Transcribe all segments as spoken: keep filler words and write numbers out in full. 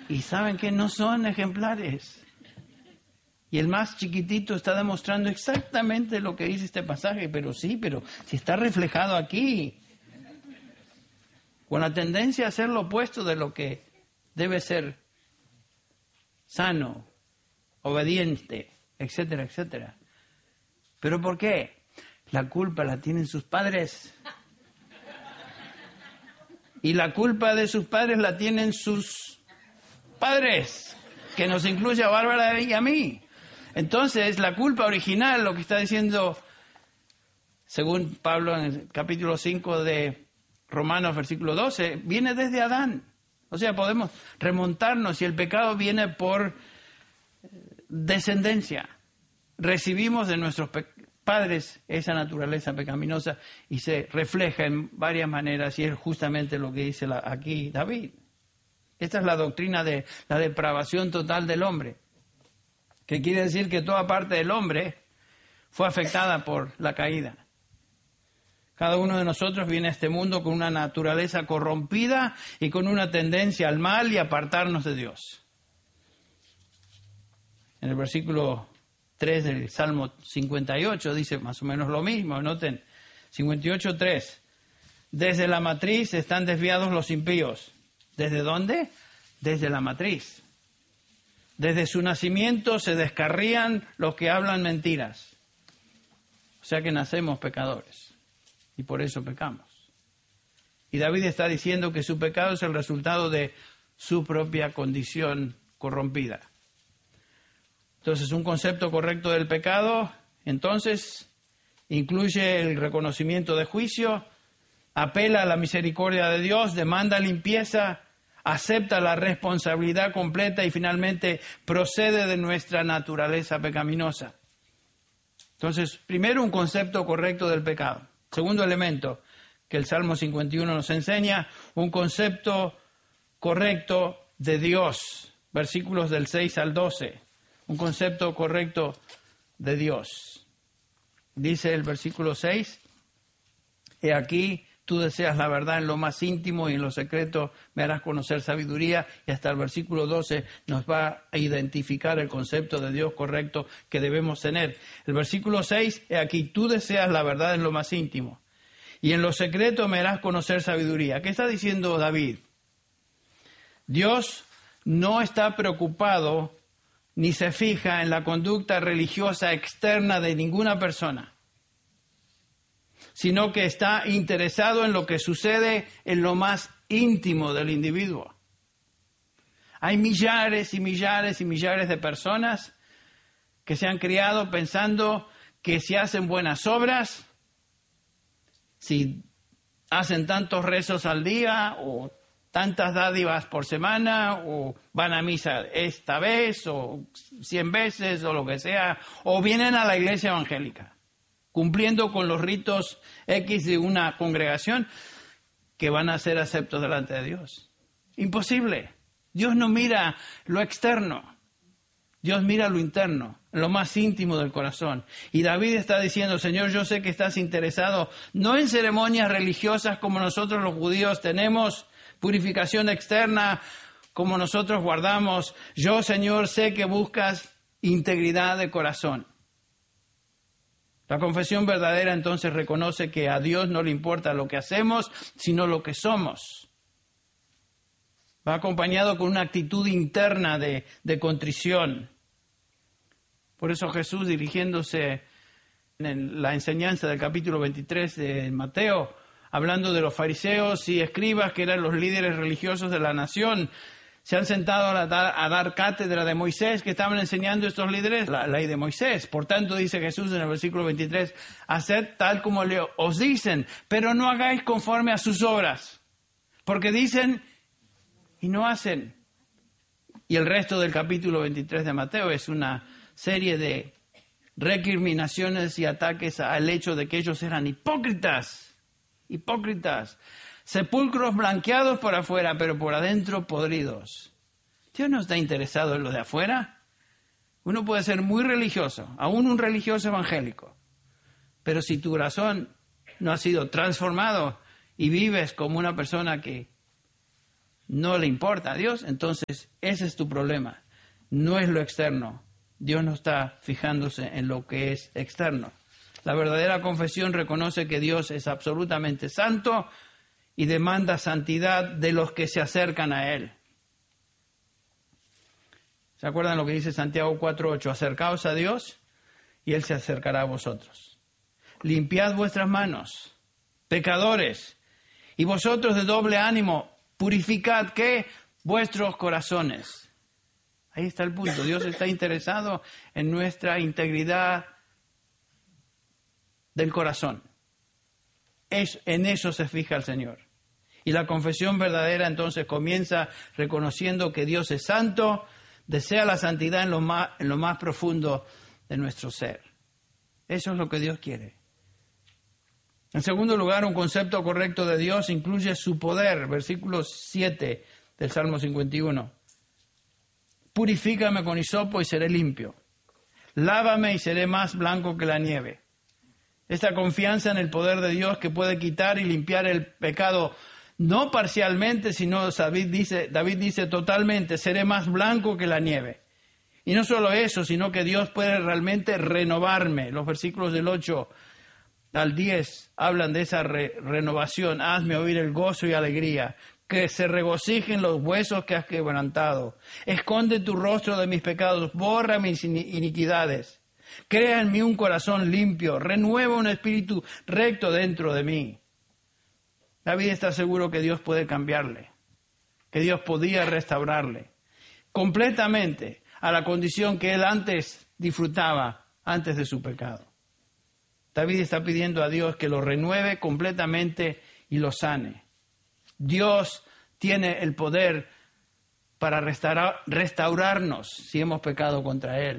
Y saben que no son ejemplares. Y el más chiquitito está demostrando exactamente lo que dice este pasaje, pero sí, pero si está reflejado aquí, con la tendencia a hacer lo opuesto de lo que debe ser sano, obediente, etcétera, etcétera. ¿Pero por qué? La culpa la tienen sus padres. Y la culpa de sus padres la tienen sus padres, que nos incluye a Bárbara y a mí. Entonces, la culpa original, lo que está diciendo, según Pablo en el capítulo cinco de Romanos, versículo doce, viene desde Adán. O sea, podemos remontarnos y el pecado viene por descendencia. Recibimos de nuestros pe- padres esa naturaleza pecaminosa y se refleja en varias maneras y es justamente lo que dice la, aquí David. Esta es la doctrina de la depravación total del hombre, que quiere decir que toda parte del hombre fue afectada por la caída. Cada uno de nosotros viene a este mundo con una naturaleza corrompida y con una tendencia al mal y apartarnos de Dios. En el versículo tres del Salmo cincuenta y ocho dice más o menos lo mismo. Noten, cincuenta y ocho, tres. Desde la matriz están desviados los impíos. ¿Desde dónde? Desde la matriz. Desde su nacimiento se descarrían los que hablan mentiras. O sea que nacemos pecadores y por eso pecamos. Y David está diciendo que su pecado es el resultado de su propia condición corrompida. Entonces, un concepto correcto del pecado, entonces, incluye el reconocimiento de juicio, apela a la misericordia de Dios, demanda limpieza, acepta la responsabilidad completa y finalmente procede de nuestra naturaleza pecaminosa. Entonces, primero un concepto correcto del pecado. Segundo elemento que el Salmo cincuenta y uno nos enseña, un concepto correcto de Dios. Versículos del seis al doce. Un concepto correcto de Dios. Dice el versículo seis, he aquí, tú deseas la verdad en lo más íntimo y en lo secreto me harás conocer sabiduría. Y hasta el versículo doce nos va a identificar el concepto de Dios correcto que debemos tener. El versículo seis, he aquí, tú deseas la verdad en lo más íntimo y en lo secreto me harás conocer sabiduría. ¿Qué está diciendo David? Dios no está preocupado ni se fija en la conducta religiosa externa de ninguna persona, sino que está interesado en lo que sucede en lo más íntimo del individuo. Hay millares y millares y millares de personas que se han criado pensando que si hacen buenas obras, si hacen tantos rezos al día o tantas dádivas por semana, o van a misa esta vez, o cien veces, o lo que sea, o vienen a la iglesia evangélica, cumpliendo con los ritos X de una congregación, que van a ser aceptos delante de Dios. Imposible. Dios no mira lo externo, Dios mira lo interno, lo más íntimo del corazón. Y David está diciendo, Señor, yo sé que estás interesado no en ceremonias religiosas como nosotros los judíos tenemos, purificación externa como nosotros guardamos. Yo, Señor, sé que buscas integridad de corazón. La confesión verdadera entonces reconoce que a Dios no le importa lo que hacemos, sino lo que somos. Va acompañado con una actitud interna de, de contrición. Por eso Jesús, dirigiéndose en la enseñanza del capítulo veintitrés de Mateo, hablando de los fariseos y escribas, que eran los líderes religiosos de la nación, se han sentado a dar, a dar cátedra de Moisés, que estaban enseñando estos líderes la ley de Moisés. Por tanto, dice Jesús en el versículo veintitrés, haced tal como le, os dicen, pero no hagáis conforme a sus obras, porque dicen y no hacen. Y el resto del capítulo veintitrés de Mateo es una serie de recriminaciones y ataques al hecho de que ellos eran hipócritas. Hipócritas, sepulcros blanqueados por afuera, pero por adentro podridos. Dios no está interesado en lo de afuera. Uno puede ser muy religioso, aún un religioso evangélico, pero si tu corazón no ha sido transformado y vives como una persona que no le importa a Dios, entonces ese es tu problema. No es lo externo. Dios no está fijándose en lo que es externo. La verdadera confesión reconoce que Dios es absolutamente santo y demanda santidad de los que se acercan a Él. ¿Se acuerdan lo que dice Santiago cuatro ocho? Acercaos a Dios y Él se acercará a vosotros. Limpiad vuestras manos, pecadores, y vosotros de doble ánimo, purificad, ¿qué? Vuestros corazones. Ahí está el punto. Dios está interesado en nuestra integridad del corazón. Es, en eso se fija el Señor. Y la confesión verdadera entonces comienza reconociendo que Dios es santo, desea la santidad en lo más, en lo más profundo de nuestro ser. Eso es lo que Dios quiere. En segundo lugar, un concepto correcto de Dios incluye su poder. Versículo siete del Salmo cincuenta y uno. Purifícame con hisopo y seré limpio. Lávame y seré más blanco que la nieve. Esta confianza en el poder de Dios que puede quitar y limpiar el pecado, no parcialmente, sino David dice, David dice totalmente, seré más blanco que la nieve. Y no solo eso, sino que Dios puede realmente renovarme. Los versículos del ocho al diez hablan de esa re- renovación. Hazme oír el gozo y alegría. Que se regocijen los huesos que has quebrantado. Esconde tu rostro de mis pecados, borra mis iniquidades. Crea en mí un corazón limpio, renueva un espíritu recto dentro de mí. David está seguro que Dios puede cambiarle, que Dios podía restaurarle completamente a la condición que él antes disfrutaba, antes de su pecado. David está pidiendo a Dios que lo renueve completamente y lo sane. Dios tiene el poder para restaurar, restaurarnos si hemos pecado contra Él.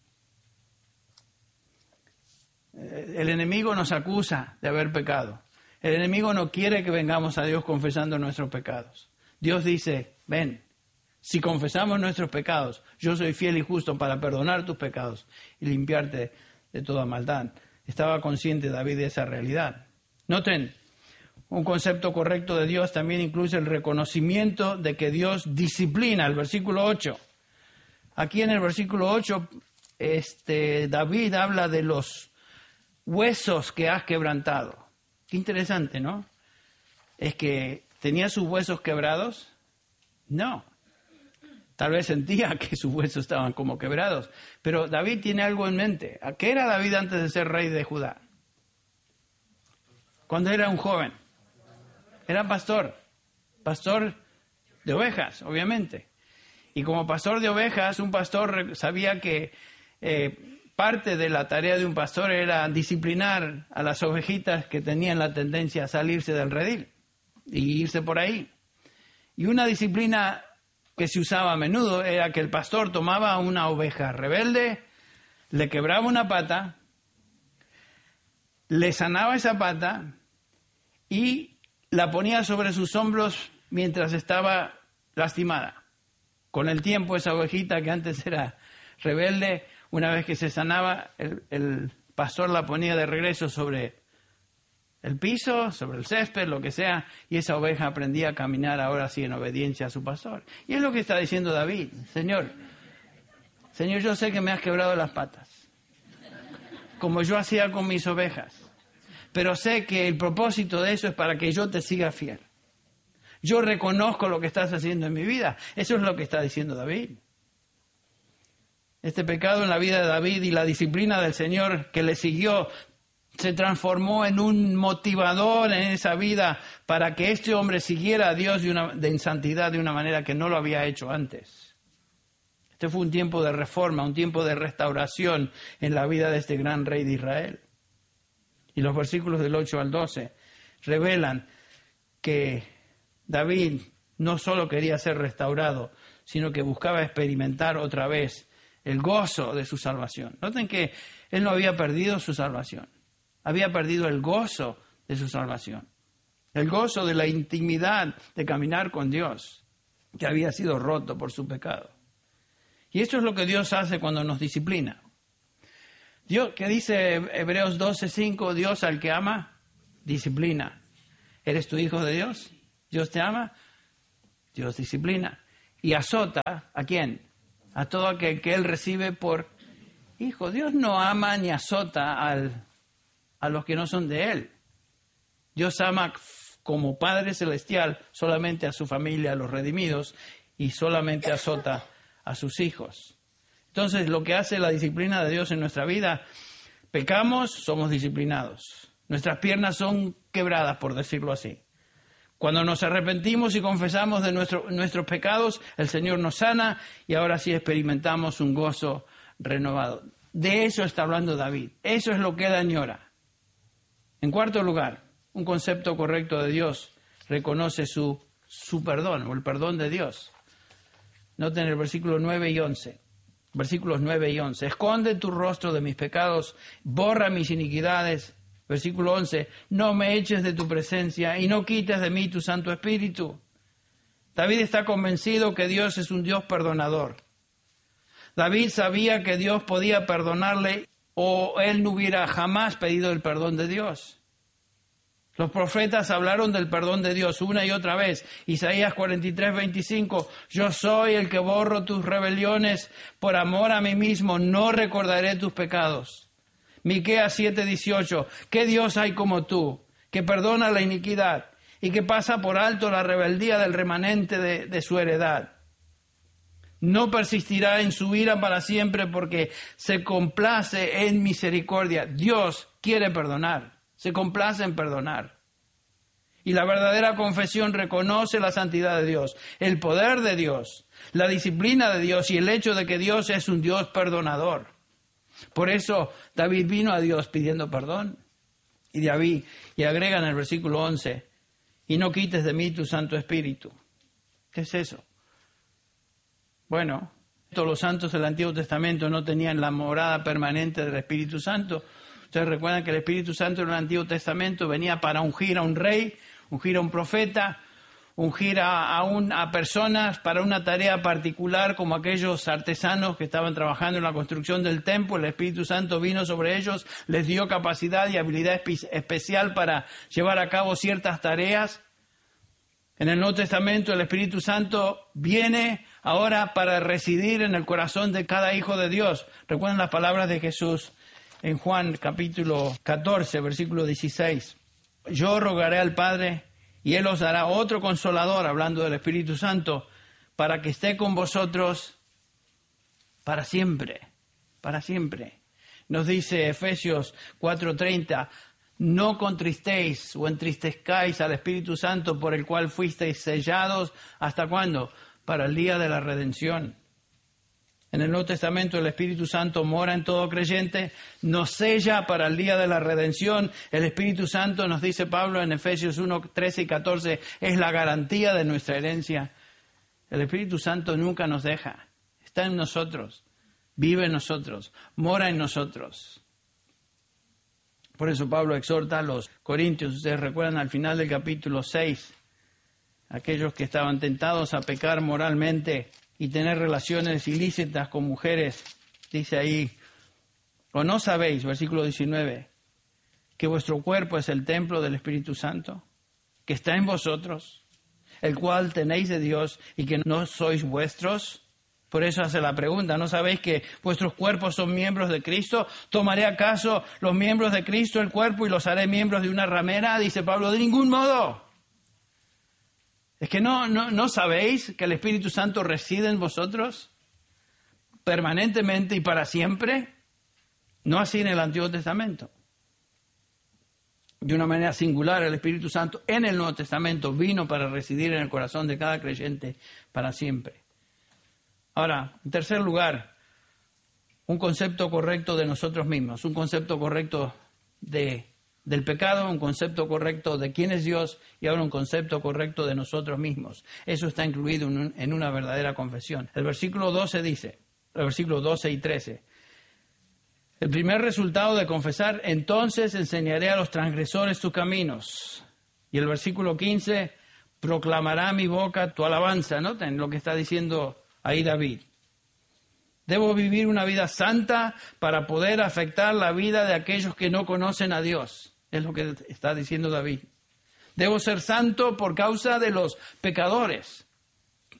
El enemigo nos acusa de haber pecado. El enemigo no quiere que vengamos a Dios confesando nuestros pecados. Dios dice, ven, si confesamos nuestros pecados, yo soy fiel y justo para perdonar tus pecados y limpiarte de toda maldad. Estaba consciente David de esa realidad. Noten, un concepto correcto de Dios también incluye el reconocimiento de que Dios disciplina, el versículo ocho. Aquí en el versículo ocho, este, David habla de los huesos que has quebrantado. Qué interesante, ¿no? Es que ¿tenía sus huesos quebrados? No. Tal vez sentía que sus huesos estaban como quebrados. Pero David tiene algo en mente. ¿A qué era David antes de ser rey de Judá? Cuando era un joven. Era pastor, pastor de ovejas, obviamente. Y como pastor de ovejas, un pastor sabía que eh, parte de la tarea de un pastor era disciplinar a las ovejitas que tenían la tendencia a salirse del redil y irse por ahí. Y una disciplina que se usaba a menudo era que el pastor tomaba una oveja rebelde, le quebraba una pata, le sanaba esa pata y la ponía sobre sus hombros mientras estaba lastimada. Con el tiempo, esa ovejita que antes era rebelde, una vez que se sanaba, el, el pastor la ponía de regreso sobre el piso, sobre el césped, lo que sea, y esa oveja aprendía a caminar ahora sí en obediencia a su pastor. Y es lo que está diciendo David. Señor, Señor, yo sé que me has quebrado las patas, como yo hacía con mis ovejas. Pero sé que el propósito de eso es para que yo te siga fiel. Yo reconozco lo que estás haciendo en mi vida. Eso es lo que está diciendo David. Este pecado en la vida de David y la disciplina del Señor que le siguió se transformó en un motivador en esa vida para que este hombre siguiera a Dios de, una, de en santidad de una manera que no lo había hecho antes. Este fue un tiempo de reforma, un tiempo de restauración en la vida de este gran rey de Israel. Y los versículos del ocho al doce revelan que David no solo quería ser restaurado, sino que buscaba experimentar otra vez el gozo de su salvación. Noten que él no había perdido su salvación, había perdido el gozo de su salvación, el gozo de la intimidad de caminar con Dios, que había sido roto por su pecado. Y esto es lo que Dios hace cuando nos disciplina. Dios, que dice Hebreos doce cinco, Dios al que ama, disciplina. ¿Eres tu hijo de Dios? ¿Dios te ama? Dios disciplina. Y azota, ¿a quién? A todo aquel que Él recibe por hijo. Dios no ama ni azota al, a los que no son de Él. Dios ama como Padre Celestial solamente a su familia, a los redimidos, y solamente azota a sus hijos. Entonces, lo que hace la disciplina de Dios en nuestra vida, pecamos, somos disciplinados. Nuestras piernas son quebradas, por decirlo así. Cuando nos arrepentimos y confesamos de nuestro, nuestros pecados, el Señor nos sana y ahora sí experimentamos un gozo renovado. De eso está hablando David. Eso es lo que él añora. En cuarto lugar, un concepto correcto de Dios reconoce su, su perdón o el perdón de Dios. Noten el versículo nueve y once. Versículos nueve y once. Esconde tu rostro de mis pecados, borra mis iniquidades. Versículo once, no me eches de tu presencia y no quites de mí tu Santo Espíritu. David está convencido que Dios es un Dios perdonador. David sabía que Dios podía perdonarle o él no hubiera jamás pedido el perdón de Dios. Los profetas hablaron del perdón de Dios una y otra vez. Isaías cuarenta y tres, veinticinco, yo soy el que borro tus rebeliones, por amor a mí mismo no recordaré tus pecados. Miqueas siete, dieciocho, ¿qué Dios hay como tú, que perdona la iniquidad y que pasa por alto la rebeldía del remanente de, de su heredad? No persistirá en su ira para siempre porque se complace en misericordia. Dios quiere perdonar, se complace en perdonar. Y la verdadera confesión reconoce la santidad de Dios, el poder de Dios, la disciplina de Dios y el hecho de que Dios es un Dios perdonador. Por eso David vino a Dios pidiendo perdón. Y David, y agrega en el versículo once, y no quites de mí tu Santo Espíritu. ¿Qué es eso? Bueno, todos los santos del Antiguo Testamento no tenían la morada permanente del Espíritu Santo. Ustedes recuerdan que el Espíritu Santo en el Antiguo Testamento venía para ungir a un rey, ungir a un profeta, ungir a, a, un, a personas para una tarea particular, como aquellos artesanos que estaban trabajando en la construcción del templo. El Espíritu Santo vino sobre ellos, les dio capacidad y habilidad espe- especial para llevar a cabo ciertas tareas. En el Nuevo Testamento el Espíritu Santo viene ahora para residir en el corazón de cada hijo de Dios. Recuerden las palabras de Jesús en Juan capítulo catorce, versículo dieciséis. Yo rogaré al Padre y Él os dará otro consolador, hablando del Espíritu Santo, para que esté con vosotros para siempre, para siempre. Nos dice Efesios cuatro treinta, no contristéis o entristezcáis al Espíritu Santo por el cual fuisteis sellados, ¿hasta cuándo? Para el día de la redención. En el Nuevo Testamento el Espíritu Santo mora en todo creyente, nos sella para el día de la redención. El Espíritu Santo, nos dice Pablo en Efesios uno, trece y catorce, es la garantía de nuestra herencia. El Espíritu Santo nunca nos deja, está en nosotros, vive en nosotros, mora en nosotros. Por eso Pablo exhorta a los corintios, ustedes recuerdan al final del capítulo seis, aquellos que estaban tentados a pecar moralmente y tener relaciones ilícitas con mujeres, dice ahí, ¿o no sabéis, versículo diecinueve, que vuestro cuerpo es el templo del Espíritu Santo, que está en vosotros, el cual tenéis de Dios y que no sois vuestros? Por eso hace la pregunta, ¿no sabéis que vuestros cuerpos son miembros de Cristo? ¿Tomaré acaso los miembros de Cristo el cuerpo y los haré miembros de una ramera? Dice Pablo, de ningún modo. ¿Es que no, no, no sabéis que el Espíritu Santo reside en vosotros permanentemente y para siempre? No así en el Antiguo Testamento. De una manera singular, el Espíritu Santo en el Nuevo Testamento vino para residir en el corazón de cada creyente para siempre. Ahora, en tercer lugar, un concepto correcto de nosotros mismos, un concepto correcto de del pecado, un concepto correcto de quién es Dios y ahora un concepto correcto de nosotros mismos. Eso está incluido en, un, en una verdadera confesión. El versículo doce dice, el versículo doce y trece, el primer resultado de confesar, entonces enseñaré a los transgresores tus caminos. Y el versículo quince, proclamará mi boca tu alabanza. Noten lo que está diciendo ahí David. Debo vivir una vida santa para poder afectar la vida de aquellos que no conocen a Dios. Es lo que está diciendo David. Debo ser santo por causa de los pecadores.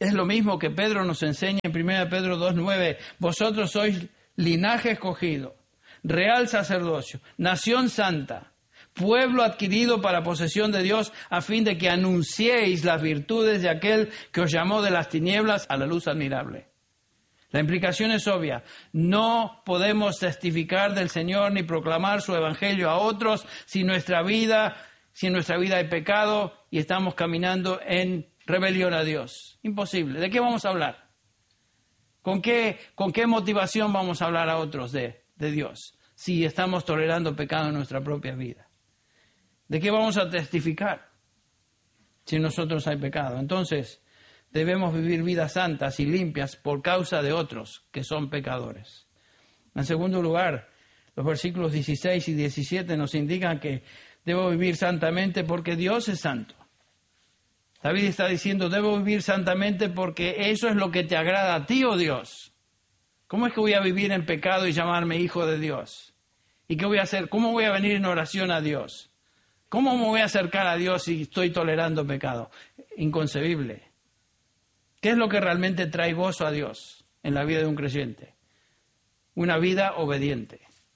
Es lo mismo que Pedro nos enseña en primera Pedro dos nueve. Vosotros sois linaje escogido, real sacerdocio, nación santa, pueblo adquirido para posesión de Dios, a fin de que anunciéis las virtudes de aquel que os llamó de las tinieblas a la luz admirable. La implicación es obvia. No podemos testificar del Señor ni proclamar su evangelio a otros si nuestra vida, si en nuestra vida hay pecado y estamos caminando en rebelión a Dios. Imposible. ¿De qué vamos a hablar? ¿Con qué, con qué motivación vamos a hablar a otros de, de Dios si estamos tolerando pecado en nuestra propia vida? ¿De qué vamos a testificar si en nosotros hay pecado? Entonces, debemos vivir vidas santas y limpias por causa de otros que son pecadores. En segundo lugar, los versículos dieciséis y diecisiete nos indican que debo vivir santamente porque Dios es santo. David está diciendo, debo vivir santamente porque eso es lo que te agrada a ti, oh Dios. ¿Cómo es que voy a vivir en pecado y llamarme hijo de Dios? ¿Y qué voy a hacer? ¿Cómo voy a venir en oración a Dios? ¿Cómo me voy a acercar a Dios si estoy tolerando pecado? Inconcebible. ¿Qué es lo que realmente trae gozo a Dios en la vida de un creyente? Una vida obediente.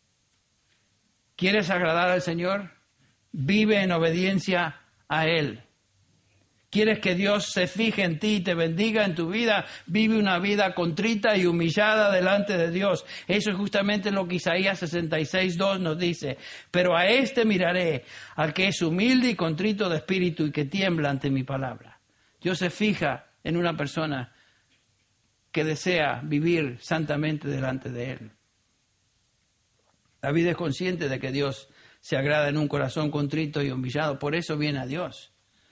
¿Quieres agradar al Señor? Vive en obediencia a Él. ¿Quieres que Dios se fije en ti y te bendiga en tu vida? Vive una vida contrita y humillada delante de Dios. Eso es justamente lo que Isaías sesenta y seis dos nos dice. Pero a este miraré, al que es humilde y contrito de espíritu y que tiembla ante mi palabra. Dios se fija en una persona que desea vivir santamente delante de Él. David es consciente de que Dios se agrada en un corazón contrito y humillado. Por eso viene a Dios.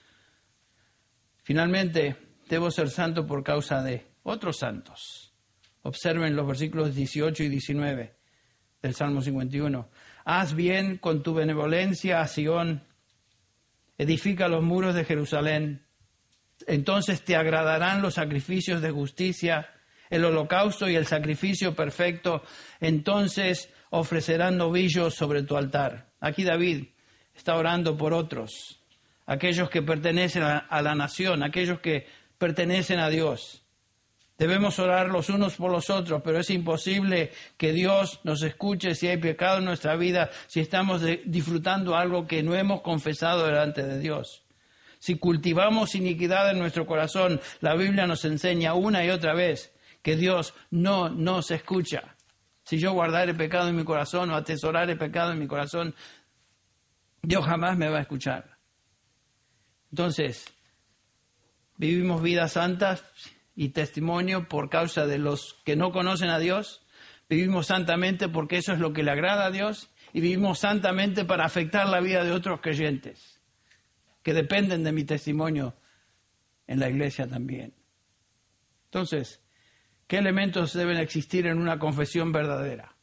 Finalmente, debo ser santo por causa de otros santos. Observen los versículos dieciocho y diecinueve del Salmo cincuenta y uno. Haz bien con tu benevolencia a Sión, edifica los muros de Jerusalén. Entonces te agradarán los sacrificios de justicia, el holocausto y el sacrificio perfecto. Entonces ofrecerán novillos sobre tu altar. Aquí David está orando por otros. Aquellos que pertenecen a, a la nación, aquellos que pertenecen a Dios. Debemos orar los unos por los otros, pero es imposible que Dios nos escuche si hay pecado en nuestra vida, si estamos de, disfrutando algo que no hemos confesado delante de Dios. Si cultivamos iniquidad en nuestro corazón, la Biblia nos enseña una y otra vez que Dios no nos escucha. Si yo guardare pecado en mi corazón o atesorare pecado en mi corazón, Dios jamás me va a escuchar. Entonces, vivimos vidas santas y testimonio por causa de los que no conocen a Dios. Vivimos santamente porque eso es lo que le agrada a Dios. Y vivimos santamente para afectar la vida de otros creyentes que dependen de mi testimonio en la iglesia también. Entonces, ¿qué elementos deben existir en una confesión verdadera?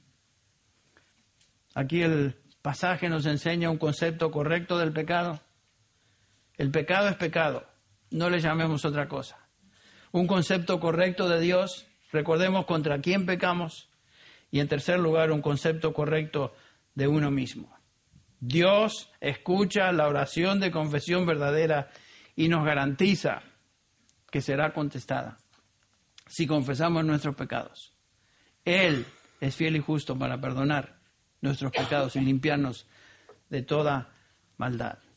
Aquí el pasaje nos enseña un concepto correcto del pecado. El pecado es pecado, no le llamemos otra cosa. Un concepto correcto de Dios, recordemos contra quién pecamos. Y en tercer lugar, un concepto correcto de uno mismo. Dios escucha la oración de confesión verdadera y nos garantiza que será contestada si confesamos nuestros pecados. Él es fiel y justo para perdonar nuestros pecados y limpiarnos de toda maldad.